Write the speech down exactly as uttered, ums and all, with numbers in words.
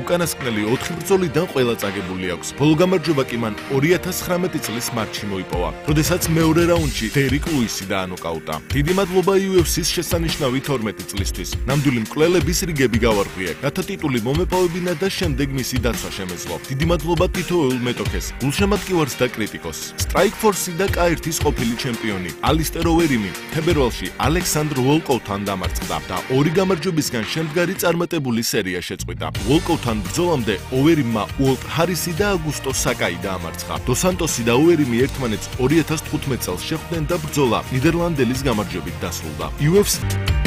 უკანასკნელი ოთხი ბრძოლიდან ყველა წაგებული აქვს. ბოლო გამარჯვება კი მან ორი ათას ცხრამეტი წლის მარტში მოიპოვა, როდესაც მეორე რაუნდში დერიკ ლუისი დაანოკაუტა. დიდი მადლობა იუ ეფ სის შესანიშნავი თორმეტი წლისთვის. ნამდვილი მკვლელების რიგები გავარღვიე, რათა ტიტული მომეპოვებინა და შემდეგ მისი დაცვა შემეძლო. დიდი მადლობა თითოეულ მეტოქეს, გულშემატკივარს და კრიტიკოსს. Strikeforce და კა ერთის ყოფილი ჩემპიონი ალისტერ ოვერიმი თებერვალში ალექსანდრ ვოლკოვთან დამარცხდა და ორი გამარჯვებისგან შემდგარი წარმატებული სერია შეწყვიტა. ვოლკოვთან ბრძოლამდე ოვერიმმა უოლტ ჰარისი და აგუსტო საკაი დაამარცხა. დო სანტოსი და ოვერიმი ერთმანეთს ორი ათას თხუთმეტ წელს შეხვდნენ და ბრძოლა ნიდერლანდელის გამარჯვებით დასრულდა. იუ ეფ